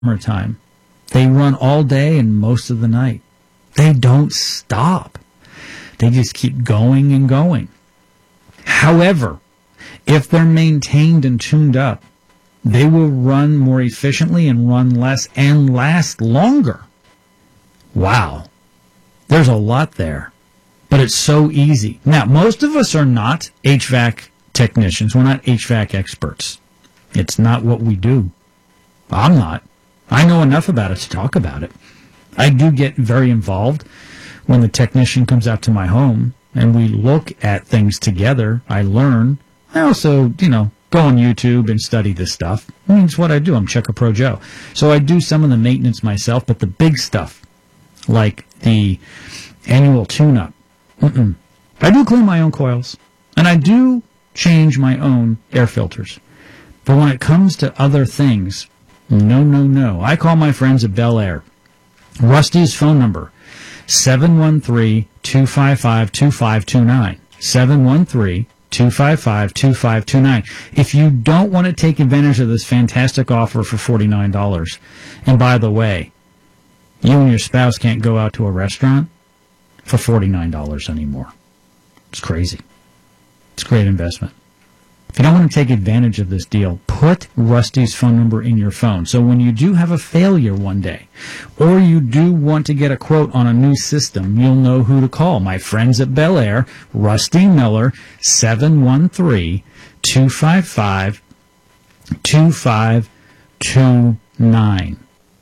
summertime. They run all day and most of the night. They don't stop. They just keep going and going. However, if they're maintained and tuned up, they will run more efficiently and run less and last longer. Wow. There's a lot there, but it's so easy. Now, most of us are not HVAC technicians. We're not HVAC experts. It's not what we do. I'm not. I know enough about it to talk about it. I do get very involved when the technician comes out to my home and we look at things together. I learn. I also, go on YouTube and study this stuff. I mean, it's what I do. I'm Checker Pro Joe. So I do some of the maintenance myself, but the big stuff, like the annual tune-up, I do clean my own coils, and I do change my own air filters. But when it comes to other things, no. I call my friends at Bel Air. Rusty's phone number, 713-255-2529. 713-255-2529. If you don't want to take advantage of this fantastic offer for $49, and by the way, you and your spouse can't go out to a restaurant for $49 anymore. It's crazy. It's a great investment. If you don't want to take advantage of this deal, put Rusty's phone number in your phone. So when you do have a failure one day, or you do want to get a quote on a new system, you'll know who to call. My friends at Bel Air, Rusty Miller, 713-255-2529.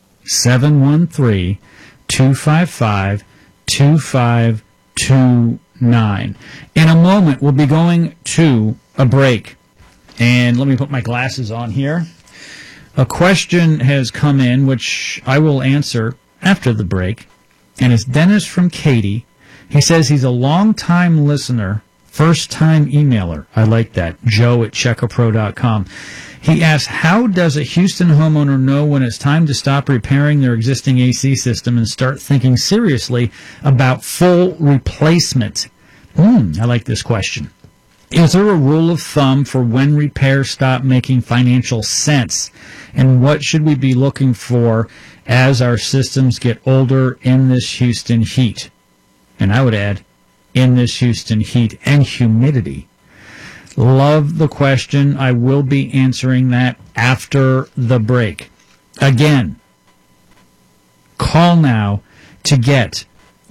713-255-2529. In a moment, we'll be going to a break. And let me put my glasses on here. A question has come in, which I will answer after the break. And it's Dennis from Katy. He says he's a long-time listener, first-time emailer. I like that. Joe at checkapro.com. He asks, how does a Houston homeowner know when it's time to stop repairing their existing AC system and start thinking seriously about full replacement? I like this question. Is there a rule of thumb for when repairs stop making financial sense? And what should we be looking for as our systems get older in this Houston heat? And I would add, in this Houston heat and humidity. Love the question. I will be answering that after the break. Again, call now to get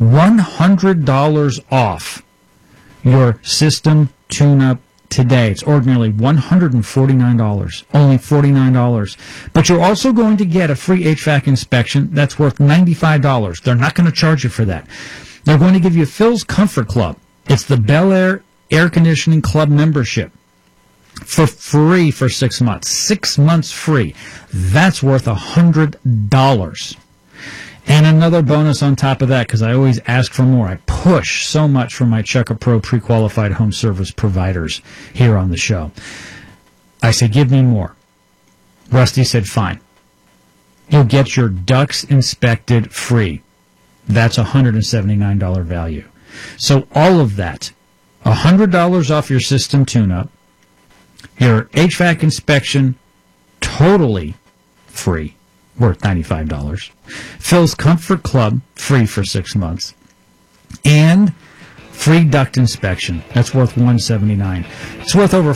$100 off your system tune-up today. It's ordinarily $149, only $49. But you're also going to get a free HVAC inspection that's worth $95. They're not going to charge you for that. They're going to give you Phil's Comfort Club. It's the Bel Air Air Conditioning Club membership for free for 6 months. 6 months free. That's worth $100. And another bonus on top of that, because I always ask for more. I push so much for my Checker Pro pre-qualified home service providers here on the show. I said, give me more. Rusty said, fine. You'll get your ducts inspected free. That's a $179 value. So all of that, $100 off your system tune-up, your HVAC inspection totally free, worth $95. Phil's Comfort Club, free for 6 months. And free duct inspection. That's worth $179. It's worth over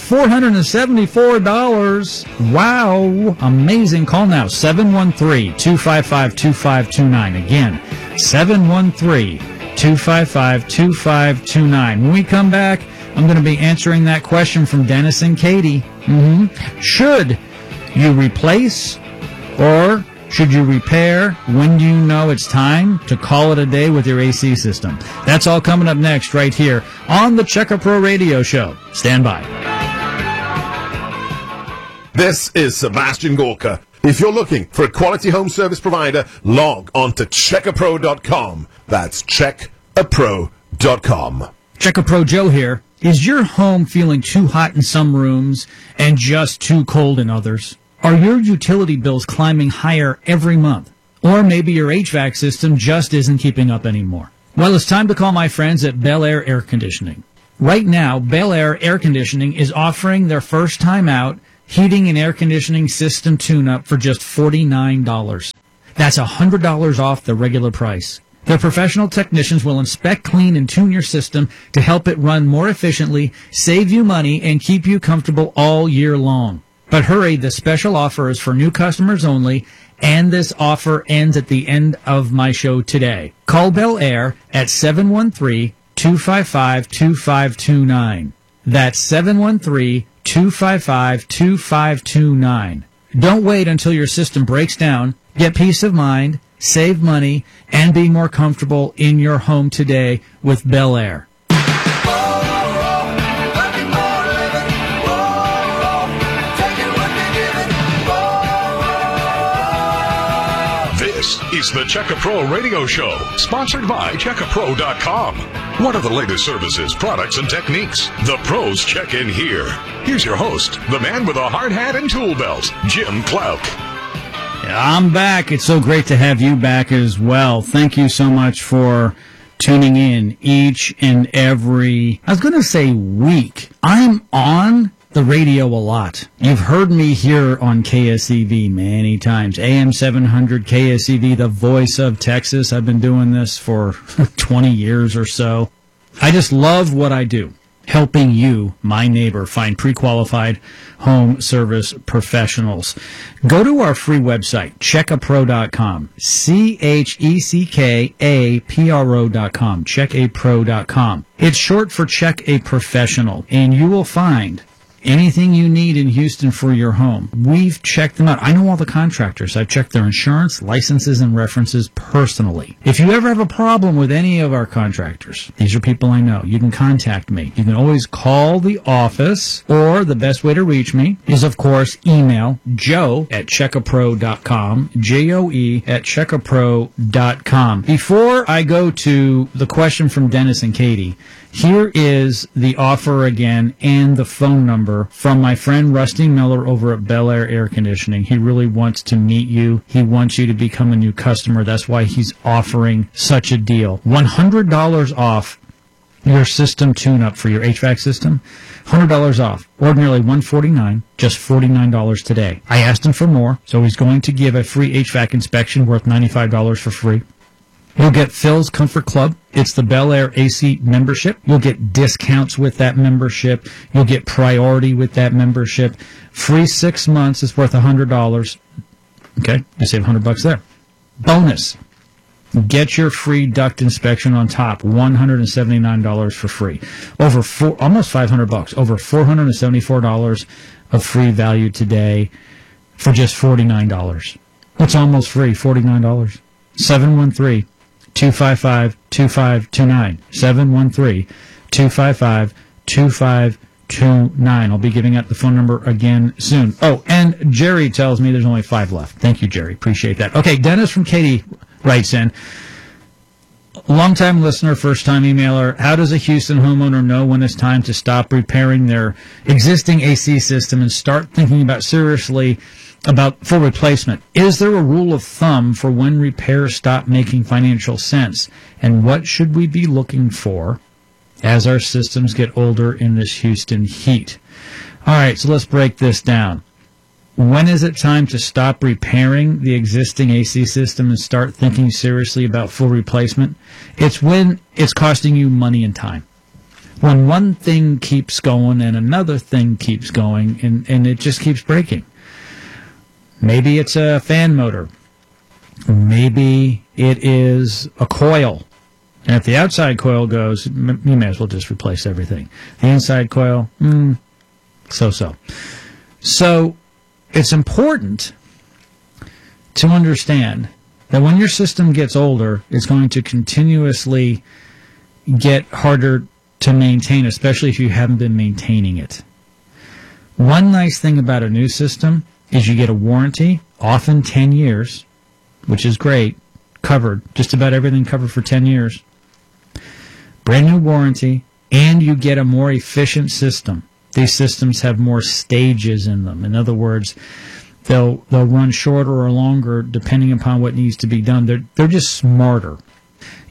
$474. Wow. Amazing. Call now, 713-255-2529. Again, 713-255-2529. When we come back, I'm going to be answering that question from Dennis and Katy. Should you replace or should you repair? When do you know it's time to call it a day with your AC system? That's all coming up next right here on the Checker Pro Radio Show. Stand by. This is Sebastian Gorka. If you're looking for a quality home service provider, log on to checkapro.com. That's checkapro.com. Checker Pro Joe here. Is your home feeling too hot in some rooms and just too cold in others? Are your utility bills climbing higher every month? Or maybe your HVAC system just isn't keeping up anymore? Well, it's time to call my friends at Bel Air Air Conditioning. Right now, Bel Air Air Conditioning is offering their first time out heating and air conditioning system tune-up for just $49. That's $100 off the regular price. Their professional technicians will inspect, clean, and tune your system to help it run more efficiently, save you money, and keep you comfortable all year long. But hurry, the special offer is for new customers only, and this offer ends at the end of my show today. Call Bel Air at 713-255-2529. That's 713-255-2529. Don't wait until your system breaks down. Get peace of mind, save money, and be more comfortable in your home today with Bel Air. This is the Checka Pro Radio Show, sponsored by CheckaPro.com. What are the latest services, products, and techniques? The pros check in here. Here's your host, the man with a hard hat and tool belt, Jim Clouk. I'm back. It's so great to have you back as well. Thank you so much for tuning in each and every, I was going to say week. I'm on the radio a lot. You've heard me here on KSEV many times. AM 700 KSEV, the voice of Texas. I've been doing this for 20 years or so. I just love what I do, helping you, my neighbor, find pre-qualified home service professionals. Go to our free website, checkapro.com, CHECKAPRO.com, checkapro.com. It's short for Check a Professional, and you will find anything you need in Houston for your home. We've checked them out. I know all the contractors. I've checked their insurance, licenses, and references personally. If you ever have a problem with any of our contractors, these are people I know. You can contact me. You can always call the office, or the best way to reach me is, of course, email joe@checkapro.com, joe@checkapro.com. Before I go to the question from Dennis and Katie, here is the offer again and the phone number from my friend Rusty Miller over at Bel Air Air Conditioning. He really wants to meet you. He wants you to become a new customer. That's why he's offering such a deal. $100 off your system tune-up for your HVAC system. $100 off. Ordinarily $149, just $49 today. I asked him for more, so he's going to give a free HVAC inspection worth $95 for free. You'll get Phil's Comfort Club. It's the Bel Air AC membership. You'll get discounts with that membership. You'll get priority with that membership. Free 6 months is worth $100. Okay, you save $100 there. Bonus. Get your free duct inspection on top. $179 for free. Almost $500. Over $474 of free value today for just $49. It's almost free. $49. 713-255-2529. 713-255-2529. I'll be giving out the phone number again soon. Oh, and Jerry tells me there's only 5 left. Thank you, Jerry. Appreciate that. Okay, Dennis from Katy writes in. Long-time listener, first-time emailer. How does a Houston homeowner know when it's time to stop repairing their existing AC system and start thinking about seriously about full replacement? Is there a rule of thumb for when repairs stop making financial sense? And what should we be looking for as our systems get older in this Houston heat? All right, so let's break this down. When is it time to stop repairing the existing AC system and start thinking seriously about full replacement? It's when it's costing you money and time. When one thing keeps going and another thing keeps going and it just keeps breaking. Maybe it's a fan motor. Maybe it is a coil. And if the outside coil goes, you may as well just replace everything. The inside coil, so-so. So it's important to understand that when your system gets older, it's going to continuously get harder to maintain, especially if you haven't been maintaining it. One nice thing about a new system is you get a warranty, often 10 years, which is great, covered, just about everything covered for 10 years. Brand new warranty, and you get a more efficient system. These systems have more stages in them. In other words, they'll run shorter or longer depending upon what needs to be done. They're just smarter.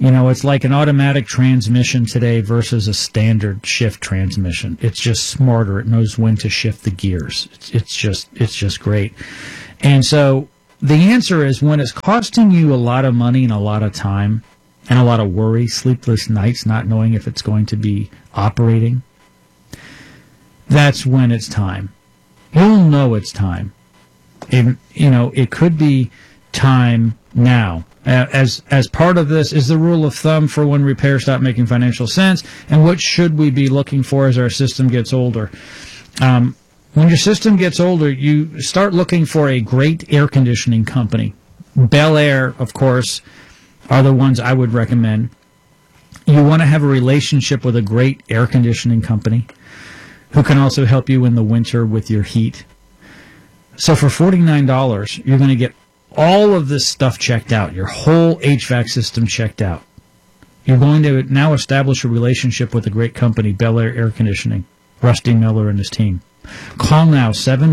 It's like an automatic transmission today versus a standard shift transmission. It's just smarter. It knows when to shift the gears. It's just great. And so the answer is, when it's costing you a lot of money and a lot of time and a lot of worry, sleepless nights, not knowing if it's going to be operating, that's when it's time. You'll know it's time. It could be time now. As part of this is the rule of thumb for when repairs stop making financial sense, and what should we be looking for as our system gets older. When your system gets older, you start looking for a great air conditioning company. Bel Air, of course, are the ones I would recommend. You want to have a relationship with a great air conditioning company who can also help you in the winter with your heat. So for $49, you're going to get all of this stuff checked out, your whole HVAC system checked out. You're going to now establish a relationship with a great company, Bel Air Air Conditioning, Rusty Miller and his team. Call now,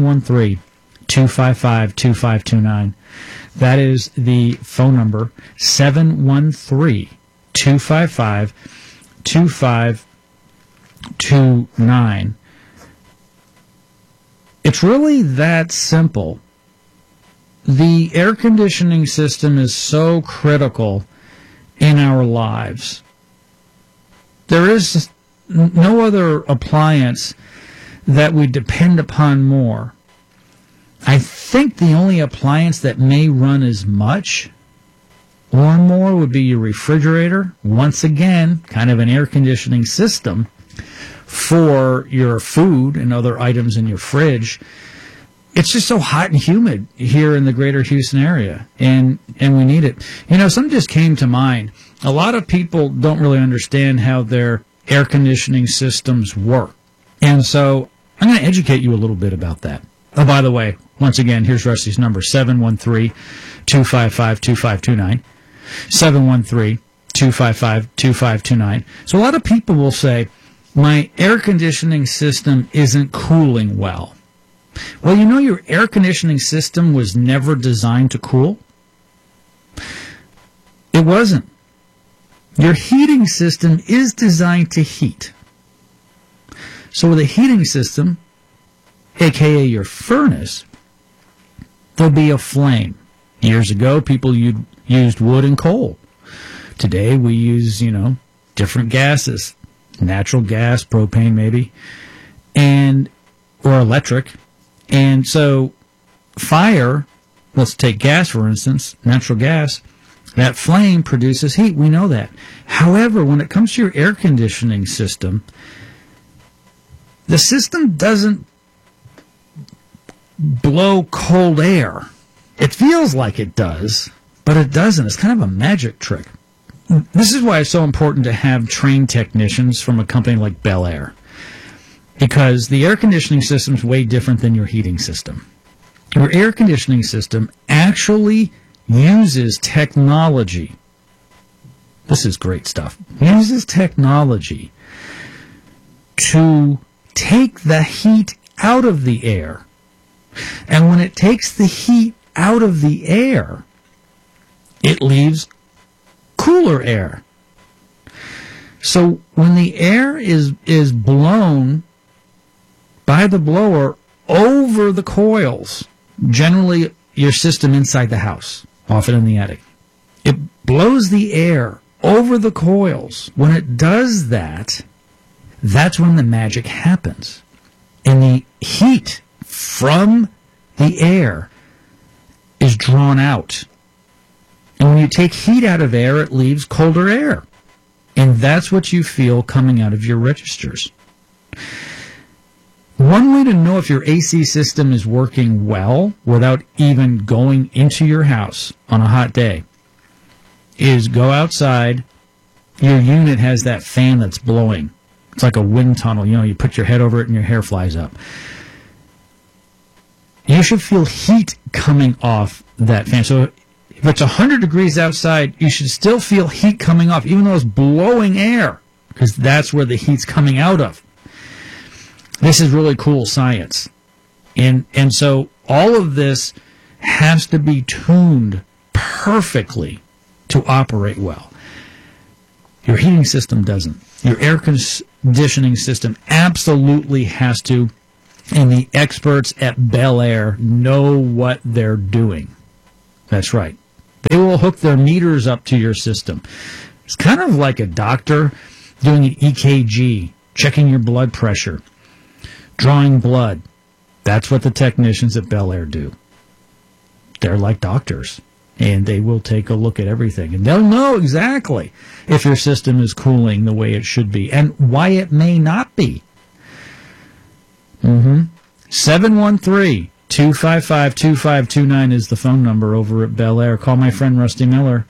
713-255-2529. That is the phone number, 713-255-2529. It's really that simple. The air conditioning system is so critical in our lives. There is no other appliance that we depend upon more. I think the only appliance that may run as much or more would be your refrigerator. Once again, kind of an air conditioning system for your food and other items in your fridge. It's just so hot and humid here in the greater Houston area, and we need it. Something just came to mind. A lot of people don't really understand how their air conditioning systems work. And so I'm going to educate you a little bit about that. Oh, by the way, once again, here's Rusty's number, 713-255-2529. 713-255-2529. So a lot of people will say, my air conditioning system isn't cooling well. Well, your air conditioning system was never designed to cool. It wasn't. Your heating system is designed to heat. So with a heating system, aka your furnace, there'll be a flame. Years ago, people used wood and coal. Today, we use, different gases. Natural gas, propane maybe, or electric. And so fire, let's take gas for instance, natural gas, that flame produces heat. We know that. However, when it comes to your air conditioning system, the system doesn't blow cold air. It feels like it does, but it doesn't. It's kind of a magic trick. This is why it's so important to have trained technicians from a company like Bel Air, because the air conditioning system is way different than your heating system. Your air conditioning system actually uses technology. This is great stuff. Uses technology to take the heat out of the air. And when it takes the heat out of the air, it leaves cooler air. So when the air is blown by the blower over the coils, generally your system inside the house, often in the attic, it blows the air over the coils. When it does that, that's when the magic happens. And the heat from the air is drawn out. And when you take heat out of air, it leaves colder air. And that's what you feel coming out of your registers. One way to know if your AC system is working well without even going into your house on a hot day is go outside. Your unit has that fan that's blowing. It's like a wind tunnel. You put your head over it and your hair flies up. You should feel heat coming off that fan. So if it's 100 degrees outside, you should still feel heat coming off, even though it's blowing air, because that's where the heat's coming out of. This is really cool science. And so all of this has to be tuned perfectly to operate well. Your heating system doesn't. Your air conditioning system absolutely has to, and the experts at Bel Air know what they're doing. That's right. They will hook their meters up to your system. It's kind of like a doctor doing an EKG, checking your blood pressure, drawing blood. That's what the technicians at Bel Air do. They're like doctors, and they will take a look at everything, and they'll know exactly if your system is cooling the way it should be and why it may not be. 713-255-2529 is the phone number over at Bel Air. Call my friend Rusty Miller.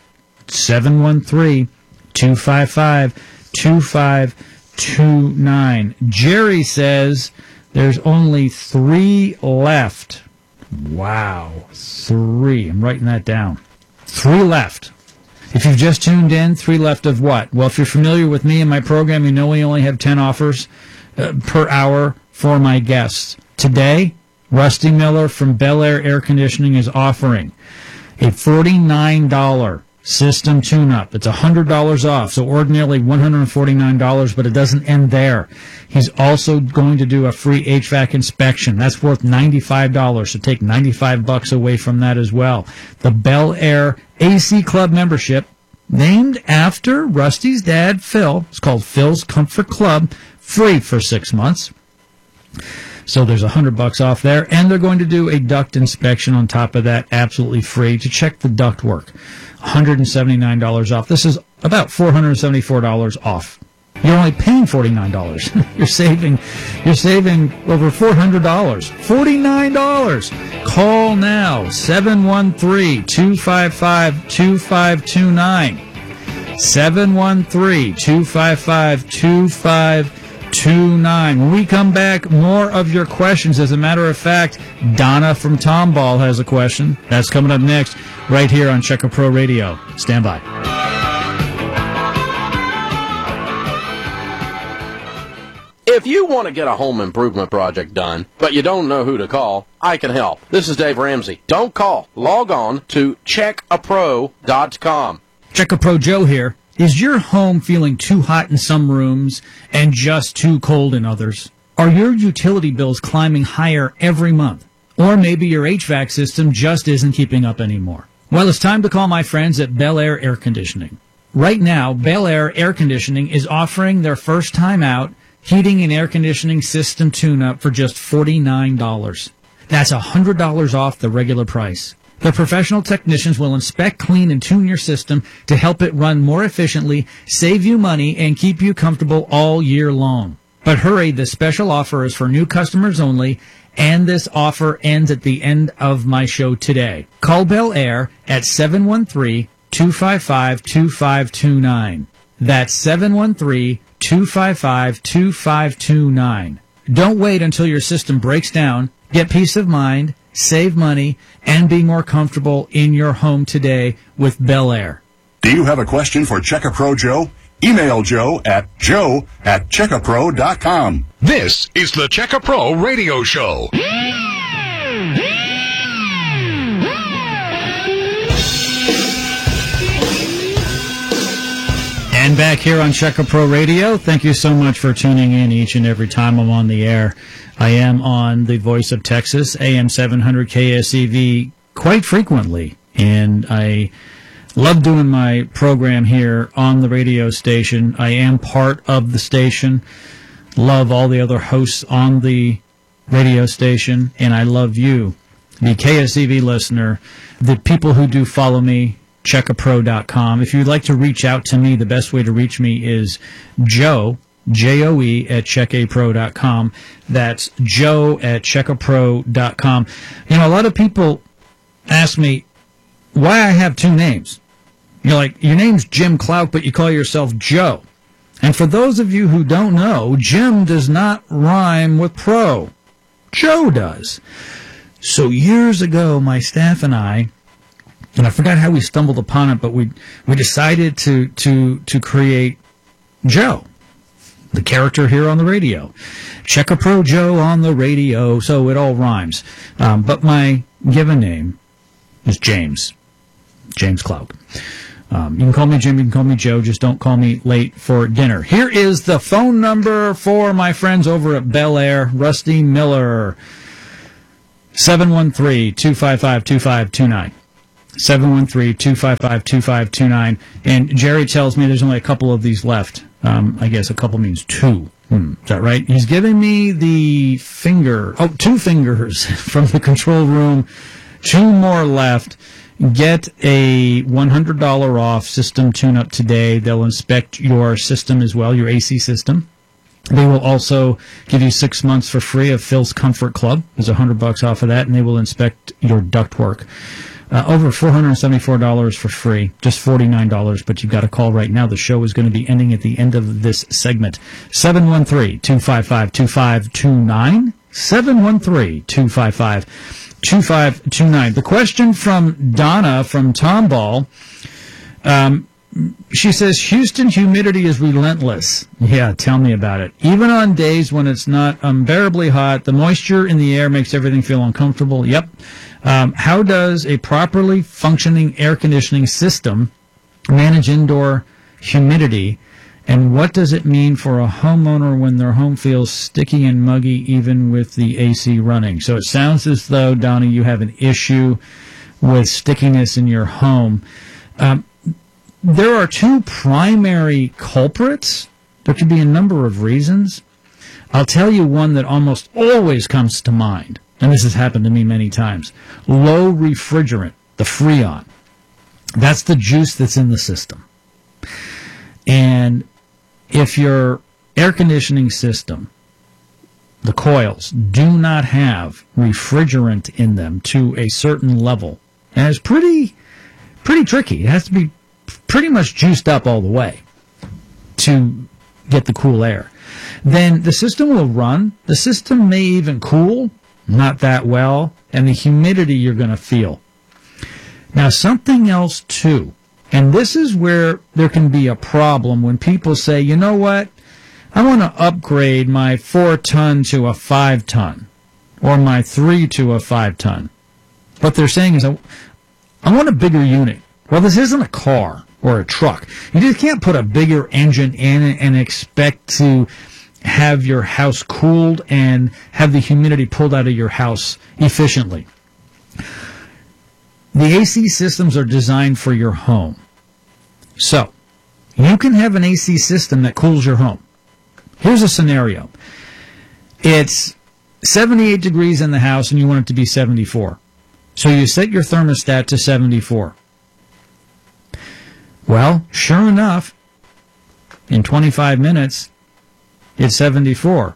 713-255-2529. Jerry says there's only 3 left. Wow. 3. I'm writing that down. 3 left. If you've just tuned in, 3 left of what? Well, if you're familiar with me and my program, you know we only have 10 offers per hour for my guests. Today, Rusty Miller from Bel Air Air Conditioning is offering a $49 system tune-up. It's $100 off, so ordinarily $149, but it doesn't end there. He's also going to do a free HVAC inspection. That's worth $95, so take $95 away from that as well. The Bel Air AC Club membership, named after Rusty's dad, Phil. It's called Phil's Comfort Club, free for 6 months. So there's $100 off there, and they're going to do a duct inspection on top of that, absolutely free, to check the duct work. $179 off. This is about $474 off. You're only paying $49. You're saving over $400. $49. Call now, 713-255-2529. 713-255-2529. When we come back, more of your questions. As a matter of fact, Donna from Tomball has a question. That's coming up next, right here on Checker Pro Radio. Stand by. If you want to get a home improvement project done, but you don't know who to call, I can help. This is Dave Ramsey. Don't call. Log on to checkapro.com. Checker Pro Joe here. Is your home feeling too hot in some rooms and just too cold in others? Are your utility bills climbing higher every month? Or maybe your HVAC system just isn't keeping up anymore? Well, it's time to call my friends at Bel Air Air Conditioning. Right now, Bel Air Air Conditioning is offering their first time out heating and air conditioning system tune-up for just $49. That's $100 off the regular price. The professional technicians will inspect, clean, and tune your system to help it run more efficiently, save you money, and keep you comfortable all year long. But hurry, this special offer is for new customers only, and this offer ends at the end of my show today. Call Bel Air at 713-255-2529. That's 713-255-2529. Don't wait until your system breaks down. Get peace of mind, save money, and be more comfortable in your home today with Bel Air. Do you have a question for Checker Pro Joe? Email Joe at checkerpro.com. This is the Checker Pro Radio Show. And back here on Checker Pro Radio, thank you so much for tuning in each and every time I'm on the air. I am on the Voice of Texas, AM 700 KSEV, quite frequently, and I love doing my program here on the radio station. I am part of the station, love all the other hosts on the radio station, and I love you, the KSEV listener, the people who do follow me, checkapro.com. If you'd like to reach out to me, the best way to reach me is Joe, J-O-E, at checkapro.com. That's Joe at checkapro.com. You know, a lot of people ask me why I have 2 names. You're like, your name's Jim Clout, but you call yourself Joe. And for those of you who don't know, Jim does not rhyme with pro. Joe does. So years ago, my staff and I forgot how we stumbled upon it, but we decided to create Joe, the character here on the radio. Checker Pro Joe on the radio, so it all rhymes. But my given name is James Clout. You can call me Jim, you can call me Joe, just don't call me late for dinner. Here is the phone number for my friends over at Bel Air, Rusty Miller, 713-255-2529. 713-255-2529. And Jerry tells me there's only a couple of these left. I guess a couple means two. Is that right? He's giving me the finger. Oh, 2 fingers from the control room. 2 more left. Get a $100 off system tune-up today. They'll inspect your system as well, your AC system. They will also give you 6 months for free of Phil's Comfort Club. There's $100 off of that, and they will inspect your ductwork. Over $474 for free, just $49, but you've got to call right now. The show is going to be ending at the end of this segment. 713-255-2529. 713-255-2529. The question from Donna from Tomball, she says, Houston humidity is relentless. Yeah, tell me about it. Even on days when it's not unbearably hot, the moisture in the air makes everything feel uncomfortable. Yep. How does a properly functioning air conditioning system manage indoor humidity? And what does it mean for a homeowner when their home feels sticky and muggy even with the AC running? So it sounds as though, Donna, you have an issue with stickiness in your home. There are 2 primary culprits. There could be a number of reasons. I'll tell you one that almost always comes to mind, and this has happened to me many times. Low refrigerant, the Freon. That's the juice that's in the system. And if your air conditioning system, the coils, do not have refrigerant in them to a certain level, and it's pretty tricky. It has to be pretty much juiced up all the way to get the cool air. Then the system will run. The system may even cool, not that well, and the humidity you're going to feel. Now, something else, too, and this is where there can be a problem when people say, you know what, I want to upgrade my 4-ton to a 5-ton, or my 3 to a 5-ton. What they're saying is, I want a bigger unit. Well, this isn't a car or a truck. You just can't put a bigger engine in it and expect to have your house cooled and have the humidity pulled out of your house efficiently. The AC systems are designed for your home. So, you can have an AC system that cools your home. Here's a scenario. It's 78 degrees in the house and you want it to be 74. So you set your thermostat to 74. Well, sure enough, in 25 minutes, it's 74.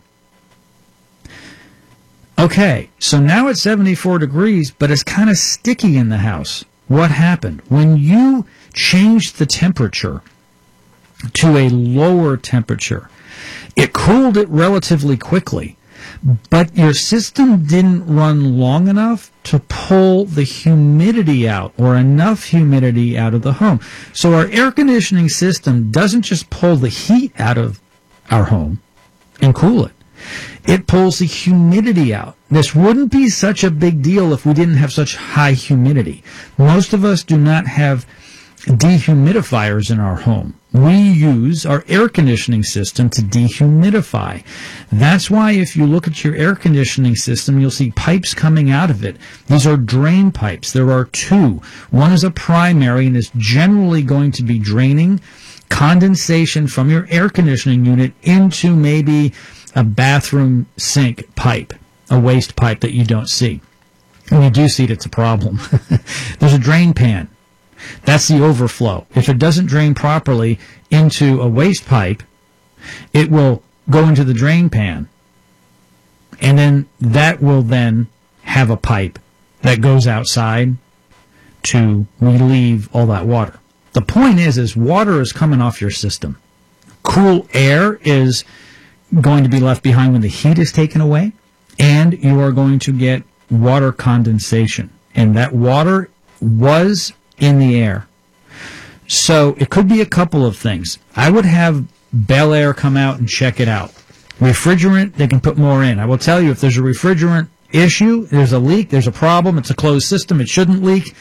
Okay, so now it's 74 degrees, but it's kind of sticky in the house. What happened? When you changed the temperature to a lower temperature, it cooled it relatively quickly, but your system didn't run long enough to pull the humidity out, or enough humidity out of the home. So our air conditioning system doesn't just pull the heat out of our home and cool it. It pulls the humidity out. This wouldn't be such a big deal if we didn't have such high humidity. Most of us do not have dehumidifiers in our home. We use our air conditioning system to dehumidify. That's why if you look at your air conditioning system, you'll see pipes coming out of it. These are drain pipes. There are 2. One is a primary and is generally going to be draining condensation from your air conditioning unit into maybe a bathroom sink pipe, a waste pipe that you don't see. When you do see it, it's a problem. There's a drain pan. That's the overflow. If it doesn't drain properly into a waste pipe, it will go into the drain pan. And then that will then have a pipe that goes outside to relieve all that water. The point is water is coming off your system. Cool air is going to be left behind when the heat is taken away, and you are going to get water condensation. And that water was in the air. So it could be a couple of things. I would have Bel Air come out and check it out. Refrigerant, they can put more in. I will tell you, if there's a refrigerant issue, there's a leak, there's a problem, it's a closed system, it shouldn't leak.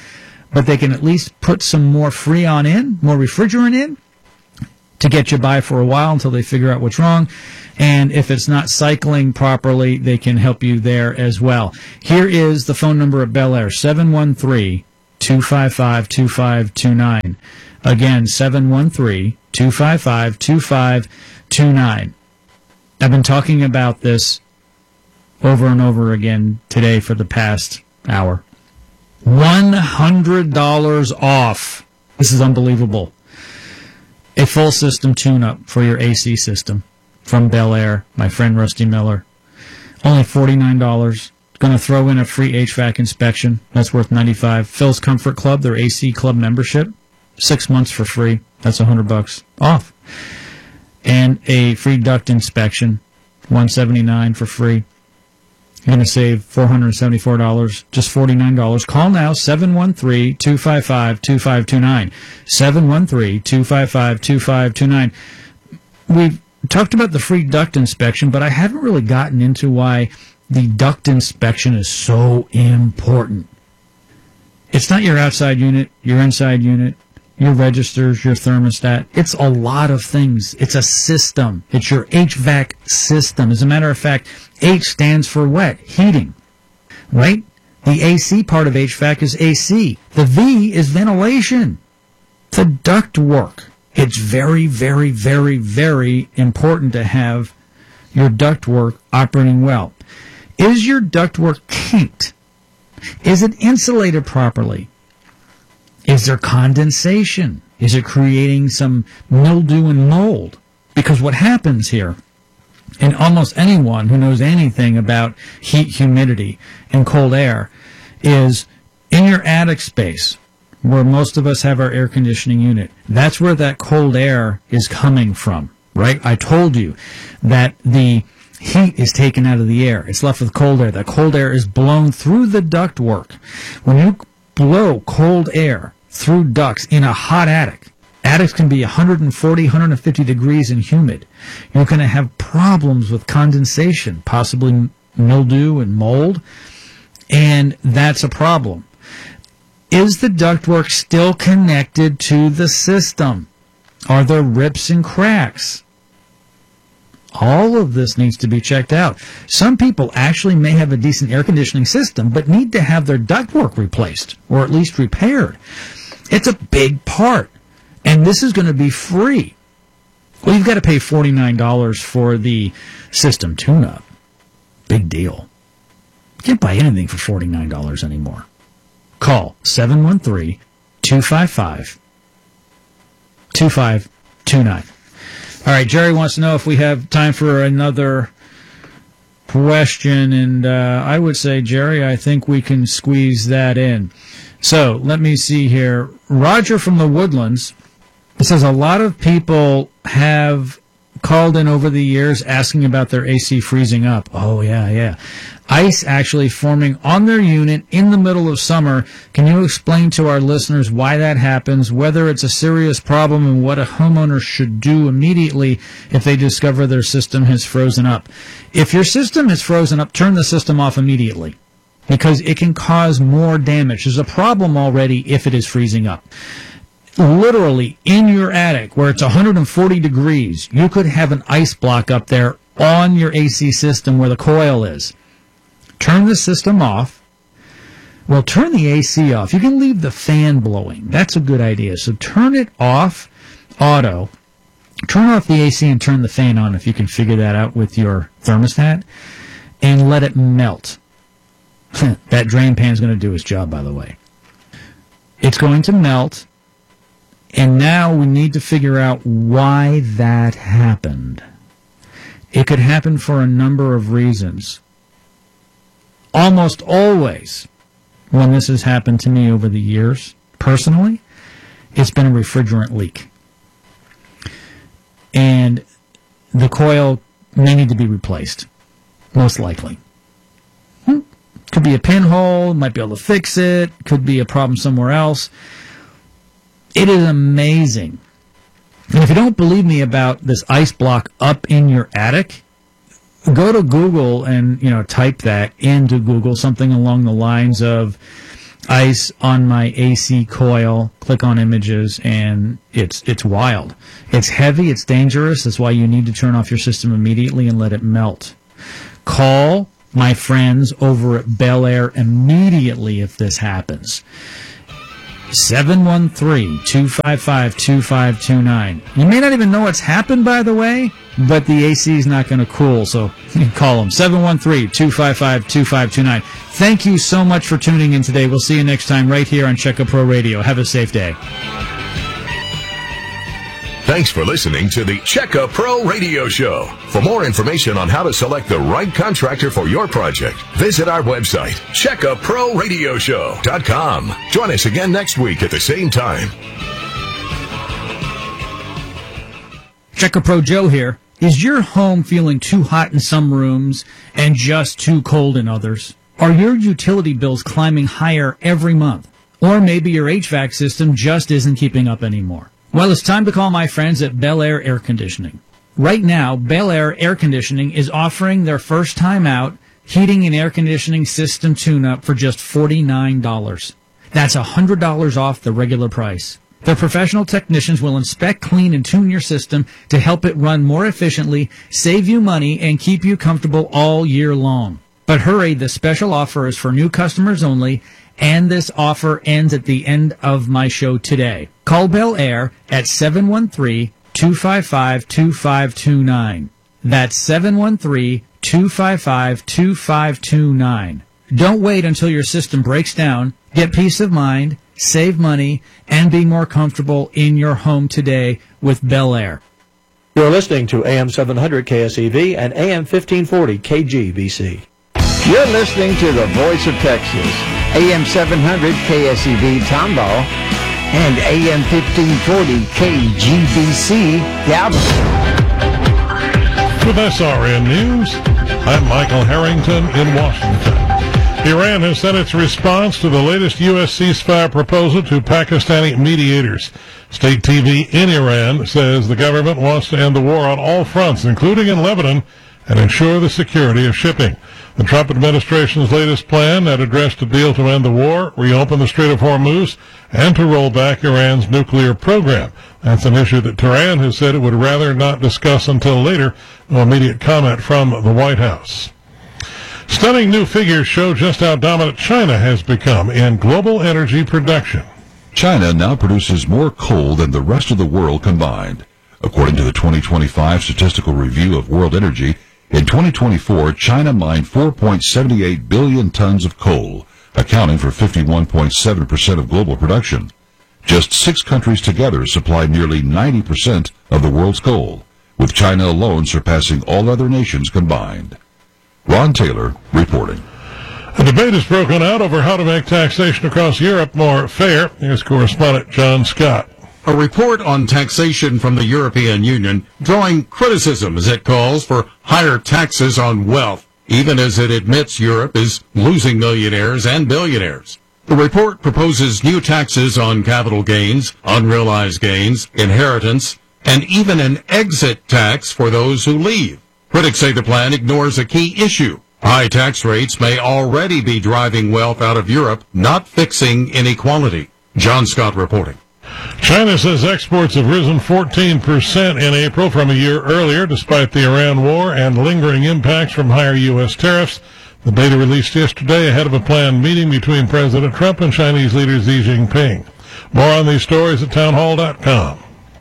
but they can at least put some more Freon in, more refrigerant in, to get you by for a while until they figure out what's wrong. And if it's not cycling properly, they can help you there as well. Here is the phone number at Bel Air, 713-255-2529. Again, 713-255-2529. I've been talking about this over and over again today for the past hour. $100 off. This is unbelievable. A full system tune-up for your AC system from Bel Air, my friend Rusty Miller. Only $49. Going to throw in a free HVAC inspection. That's worth $95. Phil's Comfort Club, their AC club membership, 6 months for free. That's $100 off. And a free duct inspection, $179 for free. You're going to save $474, just $49. Call now, 713-255-2529. 713-255-2529. We've talked about the free duct inspection, but I haven't really gotten into why the duct inspection is so important. It's not your outside unit, your inside unit, your registers, your thermostat. It's a lot of things. It's a system. It's your HVAC system. As a matter of fact, H stands for wet, heating, right? The AC part of HVAC is AC. The V is ventilation. The duct work. It's very, very, very, very important to have your ductwork operating well. Is your ductwork kinked? Is it insulated properly? Is there condensation? Is it creating some mildew and mold? Because what happens here, and almost anyone who knows anything about heat, humidity, and cold air, is in your attic space, where most of us have our air conditioning unit. That's where that cold air is coming from, right? I told you that the heat is taken out of the air. It's left with cold air. That cold air is blown through the ductwork. When you blow cold air through ducts in a hot attic, attics can be 140, 150 degrees and humid. You're going to have problems with condensation, possibly mildew and mold, and that's a problem. Is the ductwork still connected to the system? Are there rips and cracks? All of this needs to be checked out. Some people actually may have a decent air conditioning system, but need to have their ductwork replaced, or at least repaired. It's a big part, and this is going to be free. Well, you've got to pay $49 for the system tune-up. Big deal. You can't buy anything for $49 anymore. Call 713-255-2529. All right, Jerry wants to know if we have time for another question, and I would say, Jerry, I think we can squeeze that in. So let me see here. Roger from the Woodlands says a lot of people have called in over the years asking about their AC freezing up. Oh, yeah. Ice actually forming on their unit in the middle of summer. Can you explain to our listeners why that happens, whether it's a serious problem, and what a homeowner should do immediately if they discover their system has frozen up? If your system is frozen up, turn the system off immediately, because it can cause more damage. There's a problem already if it is freezing up. Literally, in your attic, where it's 140 degrees, you could have an ice block up there on your AC system where the coil is. Turn the system off. Well, turn the AC off. You can leave the fan blowing. That's a good idea. So turn it off, auto. Turn off the AC and turn the fan on if you can figure that out with your thermostat, and let it melt. That drain pan is going to do its job, by the way. It's going to melt, and now we need to figure out why that happened. It could happen for a number of reasons. Almost always, when this has happened to me over the years, personally, it's been a refrigerant leak. And the coil may need to be replaced, most likely. Could be a pinhole, might be able to fix it, could be a problem somewhere else. It is amazing. And if you don't believe me about this ice block up in your attic, go to Google and, type that into Google, something along the lines of ice on my AC coil, click on images, and it's wild. It's heavy, it's dangerous. That's why you need to turn off your system immediately and let it melt. Call my friends over at Bel Air immediately if this happens. 713-255-2529. You may not even know what's happened, by the way, but the AC is not going to cool, so you can call them. 713-255-2529. Thank you so much for tuning in today. We'll see you next time right here on Checka Pro Radio. Have a safe day. Thanks for listening to the Checka Pro Radio Show. For more information on how to select the right contractor for your project, visit our website, CheckaProRadioShow.com. Join us again next week at the same time. Checka Pro Joe here. Is your home feeling too hot in some rooms and just too cold in others? Are your utility bills climbing higher every month? Or maybe your HVAC system just isn't keeping up anymore? Well, it's time to call my friends at Bel Air Air Conditioning. Right now, Bel Air Air Conditioning is offering their first time out heating and air conditioning system tune-up for just $49. That's $100 off the regular price. Their professional technicians will inspect, clean, and tune your system to help it run more efficiently, save you money, and keep you comfortable all year long. But hurry, the special offer is for new customers only, and this offer ends at the end of my show today. Call Bel Air at 713-255-2529. That's 713-255-2529. Don't wait until your system breaks down. Get peace of mind, save money, and be more comfortable in your home today with Bel Air. You're listening to AM 700 KSEV and AM 1540 KGBC. You're listening to the Voice of Texas, AM 700 KSEV Tomball and AM 1540 KGBC Galveston. With SRN News, I'm Michael Harrington in Washington. Iran has sent its response to the latest U.S. ceasefire proposal to Pakistani mediators. State TV in Iran says the government wants to end the war on all fronts, including in Lebanon, and ensure the security of shipping. The Trump administration's latest plan that addressed a deal to end the war, reopen the Strait of Hormuz, and to roll back Iran's nuclear program. That's an issue that Tehran has said it would rather not discuss until later. No immediate comment from the White House. Stunning new figures show just how dominant China has become in global energy production. China now produces more coal than the rest of the world combined. According to the 2025 Statistical Review of World Energy, in 2024, China mined 4.78 billion tons of coal, accounting for 51.7% of global production. Just 6 countries together supply nearly 90% of the world's coal, with China alone surpassing all other nations combined. Ron Taylor reporting. A debate has broken out over how to make taxation across Europe more fair. Here's correspondent John Scott. A report on taxation from the European Union drawing criticism as it calls for higher taxes on wealth, even as it admits Europe is losing millionaires and billionaires. The report proposes new taxes on capital gains, unrealized gains, inheritance, and even an exit tax for those who leave. Critics say the plan ignores a key issue. High tax rates may already be driving wealth out of Europe, not fixing inequality. John Scott reporting. China says exports have risen 14% in April from a year earlier, despite the Iran war and lingering impacts from higher U.S. tariffs. The data released yesterday ahead of a planned meeting between President Trump and Chinese leader Xi Jinping. More on these stories at townhall.com.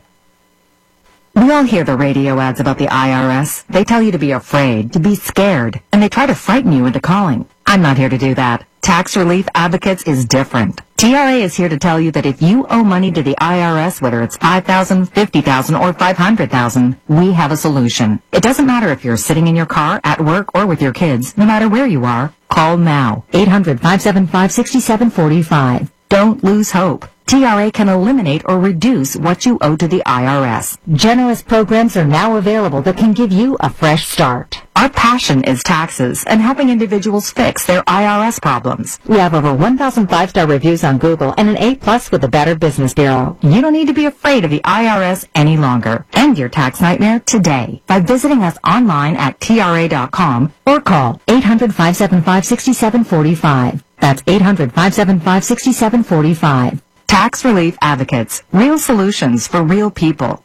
We all hear the radio ads about the IRS. They tell you to be afraid, to be scared, and they try to frighten you into calling. I'm not here to do that. Tax Relief Advocates is different. TRA is here to tell you that if you owe money to the IRS, whether it's $5,000, $50,000, or $500,000, we have a solution. It doesn't matter if you're sitting in your car, at work, or with your kids. No matter where you are, call now. 800-575-6745. Don't lose hope. TRA can eliminate or reduce what you owe to the IRS. Generous programs are now available that can give you a fresh start. Our passion is taxes and helping individuals fix their IRS problems. We have over 1,000 5-star reviews on Google and an A+ with the Better Business Bureau. You don't need to be afraid of the IRS any longer. End your tax nightmare today by visiting us online at TRA.com or call 800-575-6745. That's 800-575-6745. Tax Relief Advocates. Real solutions for real people.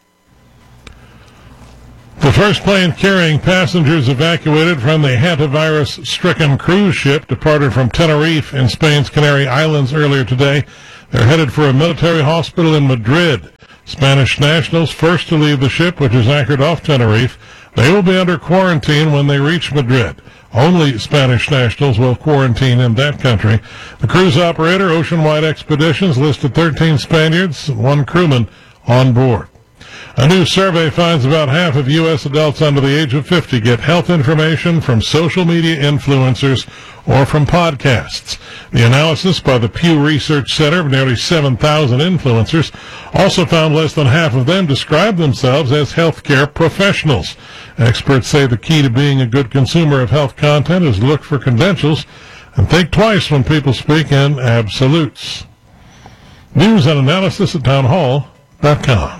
The first plane carrying passengers evacuated from the hantavirus-stricken cruise ship departed from Tenerife in Spain's Canary Islands earlier today. They're headed for a military hospital in Madrid. Spanish nationals first to leave the ship, which is anchored off Tenerife. They will be under quarantine when they reach Madrid. Only Spanish nationals will quarantine in that country. The cruise operator, Oceanwide Expeditions, listed 13 Spaniards and 1 crewman on board. A new survey finds about half of U.S. adults under the age of 50 get health information from social media influencers or from podcasts. The analysis by the Pew Research Center of nearly 7,000 influencers also found less than half of them describe themselves as healthcare professionals. Experts say the key to being a good consumer of health content is look for credentials and think twice when people speak in absolutes. News and analysis at townhall.com.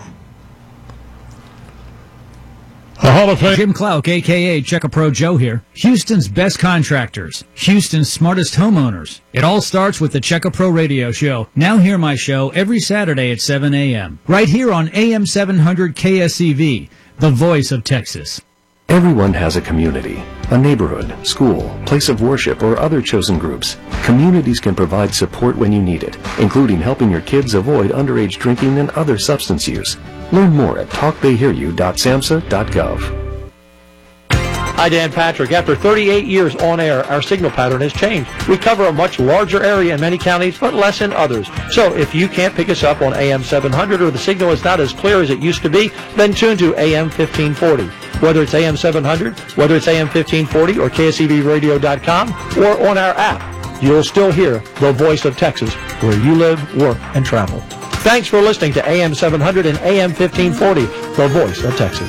A Hall of Fame. Jim Clark, a.k.a. Check-A-Pro Joe here. Houston's best contractors. Houston's smartest homeowners. It all starts with the Check-A-Pro radio show. Now hear my show every Saturday at 7 a.m. Right here on AM 700 KSEV, the voice of Texas. Everyone has a community, a neighborhood, school, place of worship, or other chosen groups. Communities can provide support when you need it, including helping your kids avoid underage drinking and other substance use. Learn more at talktheyhearyou.samhsa.gov. Hi, Dan Patrick. After 38 years on air, our signal pattern has changed. We cover a much larger area in many counties, but less in others. So if you can't pick us up on AM 700 or the signal is not as clear as it used to be, then tune to AM 1540. Whether it's AM 700, whether it's AM 1540 or KSEVradio.com or on our app, you'll still hear the voice of Texas where you live, work, and travel. Thanks for listening to AM 700 and AM 1540, the voice of Texas.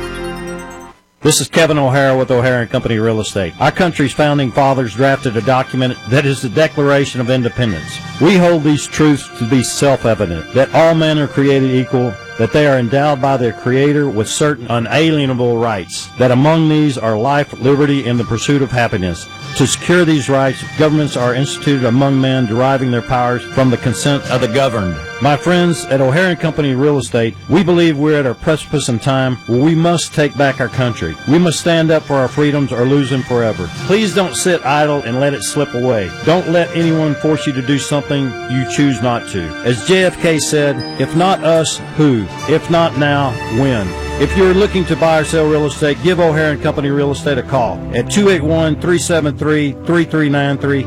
This is Kevin O'Hara with O'Hara & Company Real Estate. Our country's founding fathers drafted a document that is the Declaration of Independence. We hold these truths to be self-evident, that all men are created equal, that they are endowed by their Creator with certain unalienable rights, that among these are life, liberty, and the pursuit of happiness. To secure these rights, governments are instituted among men, deriving their powers from the consent of the governed. My friends at O'Hara & Company Real Estate, we believe we're at a precipice in time where we must take back our country. We must stand up for our freedoms or lose them forever. Please don't sit idle and let it slip away. Don't let anyone force you to do something you choose not to. As JFK said, if not us, who? If not now, when? If you're looking to buy or sell real estate, give O'Hara & Company Real Estate a call at 281-373-3393,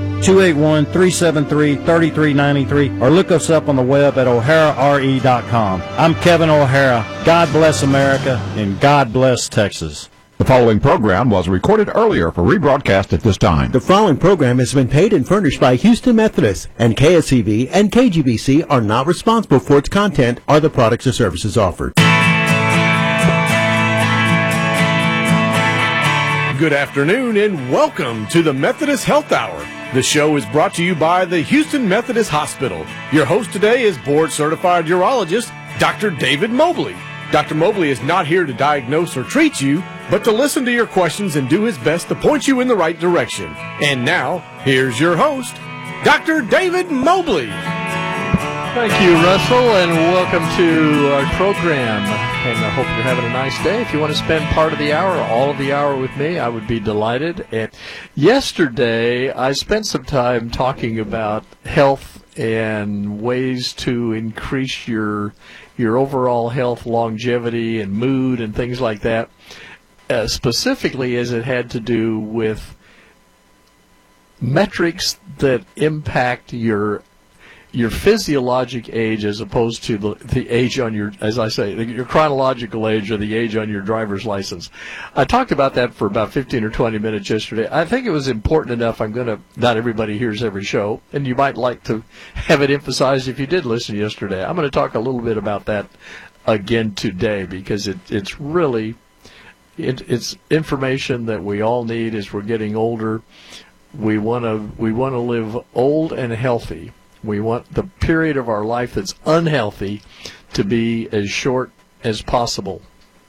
281-373-3393, or look us up on the web at o'harare.com. I'm Kevin O'Hara. God bless America, and God bless Texas. The following program was recorded earlier for rebroadcast at this time. The following program has been paid and furnished by Houston Methodist, and KSEV and KGBC are not responsible for its content or the products or services offered. Good afternoon and welcome to the Methodist Health Hour. The show is brought to you by the Houston Methodist Hospital. Your host today is board-certified urologist Dr. David Mobley. Dr. Mobley is not here to diagnose or treat you, but to listen to your questions and do his best to point you in the right direction. And now, here's your host, Dr. David Mobley. Thank you, Russell, and welcome to our program. And I hope you're having a nice day. If you want to spend part of the hour or all of the hour with me, I would be delighted. And yesterday, I spent some time talking about health and ways to increase your overall health, longevity, and mood, and things like that, specifically as it had to do with metrics that impact your your physiologic age as opposed to the age on your, as I say, your chronological age or the age on your driver's license. I talked about that for about 15 or 20 minutes yesterday. I think it was important enough. Not everybody hears every show, and you might like to have it emphasized if you did listen yesterday. I'm going to talk a little bit about that again today because it's really, it's information that we all need as we're getting older. We want to live old and healthy. We want the period of our life that's unhealthy to be as short as possible.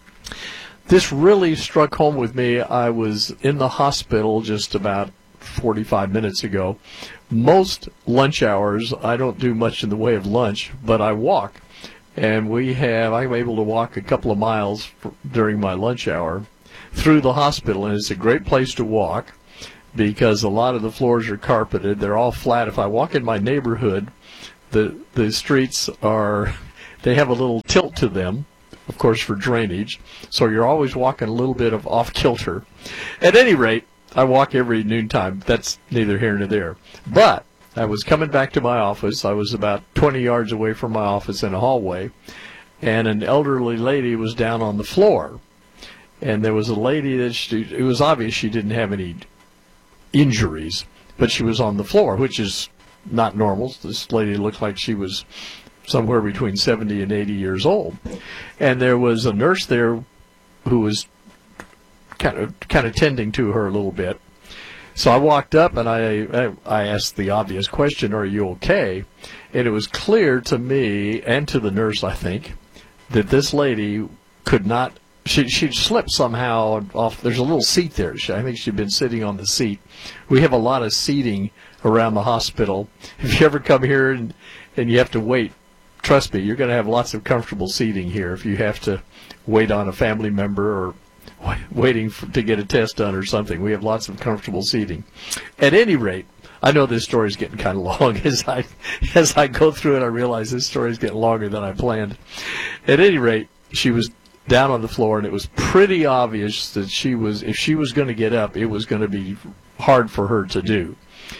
This really struck home with me. I was in the hospital just about 45 minutes ago. Most lunch hours, I don't do much in the way of lunch, but I walk. And I'm able to walk a couple of miles during my lunch hour through the hospital, and it's a great place to walk, because a lot of the floors are carpeted. They're all flat. If I walk in my neighborhood, the streets they have a little tilt to them, of course, for drainage. So you're always walking a little bit of off-kilter. At any rate, I walk every noontime. That's neither here nor there. But I was coming back to my office. I was about 20 yards away from my office in a hallway, and an elderly lady was down on the floor. And there was a lady it was obvious she didn't have any injuries, but she was on the floor, which is not normal. This lady looked like she was somewhere between 70 and 80 years old. And there was a nurse there who was kind of tending to her a little bit. So I walked up and I asked the obvious question, "Are you okay?" And it was clear to me and to the nurse, I think, that this lady could not. She'd slipped somehow off. There's a little seat there. I think she'd been sitting on the seat. We have a lot of seating around the hospital. If you ever come here and you have to wait, trust me, you're going to have lots of comfortable seating here. If you have to wait on a family member or waiting to get a test done or something, we have lots of comfortable seating. At any rate, I know this story is getting kind of long. As I go through it, I realize this story is getting longer than I planned. At any rate, she was down on the floor, and it was pretty obvious that if she was going to get up, it was going to be hard for her to do.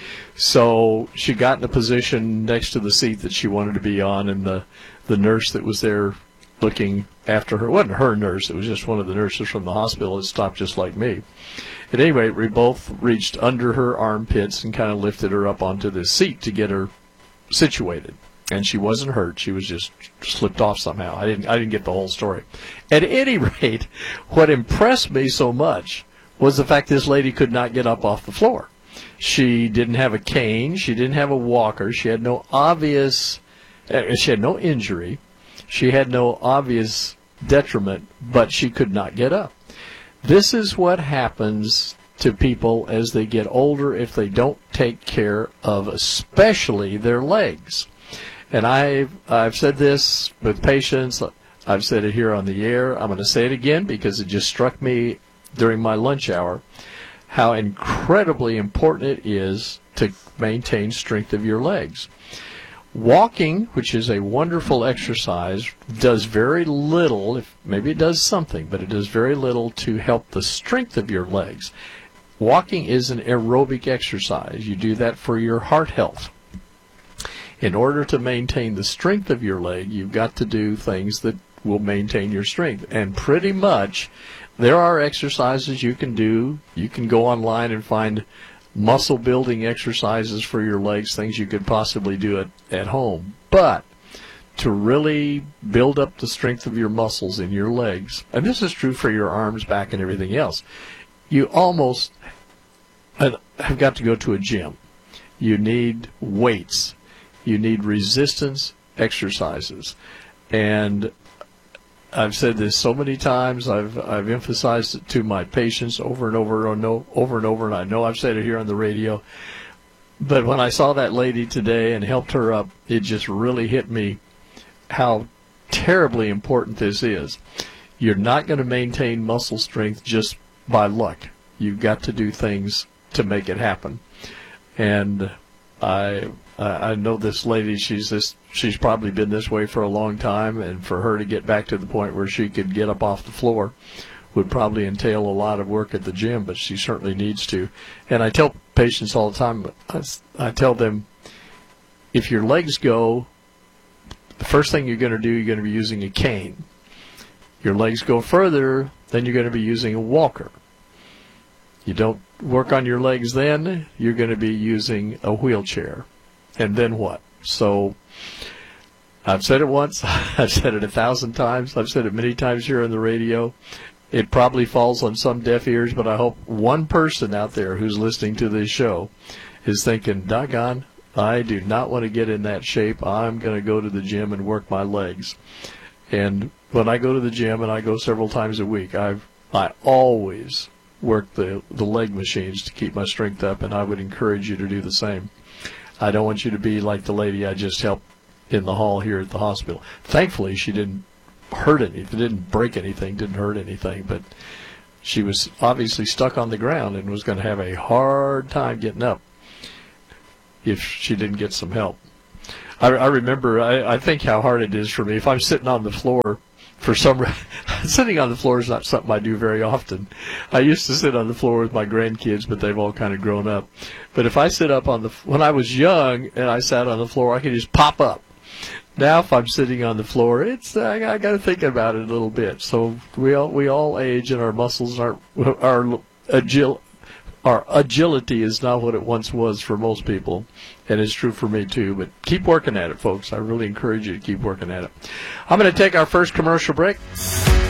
So she got in a position next to the seat that she wanted to be on, and the nurse that was there looking after her, it wasn't her nurse, it was just one of the nurses from the hospital, that stopped just like me. At any rate, we both reached under her armpits and kind of lifted her up onto this seat to get her situated. And she wasn't hurt. She was just slipped off somehow. I didn't get the whole story. At any rate, what impressed me so much was the fact this lady could not get up off the floor. She didn't have a cane. She didn't have a walker. She had no injury. She had no obvious detriment, but she could not get up. This is what happens to people as they get older if they don't take care of especially their legs. And I've said this with patients. I've said it here on the air. I'm going to say it again because it just struck me during my lunch hour how incredibly important it is to maintain strength of your legs. Walking, which is a wonderful exercise, does very little, maybe it does something, but it does very little to help the strength of your legs. Walking is an aerobic exercise. You do that for your heart health. In order to maintain the strength of your leg, you've got to do things that will maintain your strength. And pretty much, there are exercises you can do. You can go online and find muscle building exercises for your legs, things you could possibly do at home. But to really build up the strength of your muscles in your legs, and this is true for your arms, back, and everything else, you almost have got to go to a gym. You need weights. You need resistance exercises. And I've said this so many times. I've emphasized it to my patients over and over and over, and I know I've said it here on the radio. But when I saw that lady today and helped her up, it just really hit me how terribly important this is. You're not going to maintain muscle strength just by luck. You've got to do things to make it happen. And I know this lady, she's probably been this way for a long time, and for her to get back to the point where she could get up off the floor would probably entail a lot of work at the gym, but she certainly needs to. And I tell patients all the time, I tell them, if your legs go, the first thing you're going to do, you're going to be using a cane. Your legs go further, then you're going to be using a walker. You don't work on your legs then, you're going to be using a wheelchair. And then what? So I've said it once, I've said it 1,000 times, I've said it many times here on the radio. It probably falls on some deaf ears, but I hope one person out there who's listening to this show is thinking, doggone, I do not want to get in that shape. I'm going to go to the gym and work my legs. And when I go to the gym, and I go several times a week, I always work the leg machines to keep my strength up, and I would encourage you to do the same. I don't want you to be like the lady I just helped in the hall here at the hospital. Thankfully, she didn't hurt anything, didn't break anything, didn't hurt anything, but she was obviously stuck on the ground and was going to have a hard time getting up if she didn't get some help. I remember, I think how hard it is for me if I'm sitting on the floor. For some sitting on the floor is not something I do very often. I used to sit on the floor with my grandkids, but they've all kind of grown up. But if I sit up when I was young and I sat on the floor, I could just pop up. Now, if I'm sitting on the floor, I got to think about it a little bit. So we all age, and our muscles our agility is not what it once was for most people, and it's true for me too. But keep working at it, folks. I really encourage you to keep working at it. I'm going to take our first commercial break.